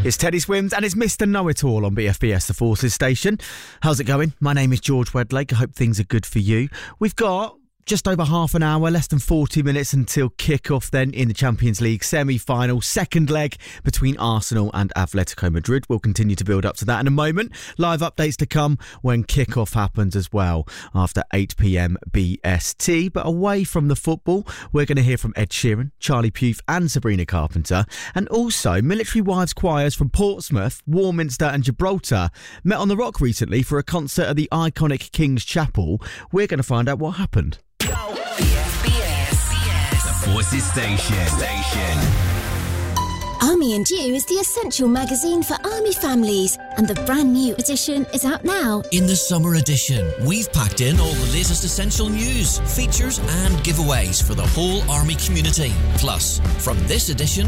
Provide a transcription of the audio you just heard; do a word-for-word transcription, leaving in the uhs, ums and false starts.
It's Teddy Swims and it's Mister Know-It-All on B F B S, the Forces station. How's it going? My name is George Wedlake. I hope things are good for you. We've got just over half an hour, less than forty minutes until kick-off then in the Champions League semi-final, second leg between Arsenal and Atletico Madrid. We'll continue to build up to that in a moment. Live updates to come when kick-off happens as well after eight p.m. B S T. But away from the football, we're going to hear from Ed Sheeran, Charlie Puth and Sabrina Carpenter. And also, military wives choirs from Portsmouth, Warminster and Gibraltar met on the Rock recently for a concert at the iconic King's Chapel. We're going to find out what happened. B F B S, the Forces station. Station. Army and You is the essential magazine for Army families, and the brand new edition is out now. In the summer edition, we've packed in all the latest essential news, features and giveaways for the whole Army community. Plus, from this edition